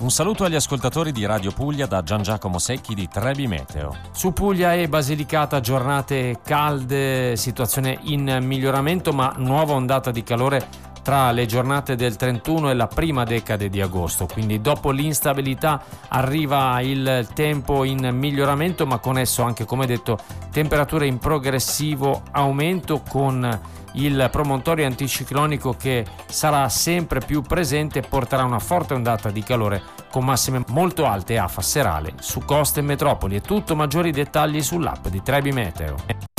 Un saluto agli ascoltatori di Radio Puglia da Gian Giacomo Secchi di Trebi Meteo. Su Puglia e Basilicata giornate calde, situazione in miglioramento, ma nuova ondata di calore tra le giornate del 31 e la prima decade di agosto. Quindi dopo l'instabilità arriva il tempo in miglioramento, ma con esso anche, come detto, temperature in progressivo aumento, con il promontorio anticiclonico che sarà sempre più presente e porterà una forte ondata di calore con massime molto alte a Fasserale, su coste e metropoli. E tutto, maggiori dettagli sull'app di Trebi Meteo.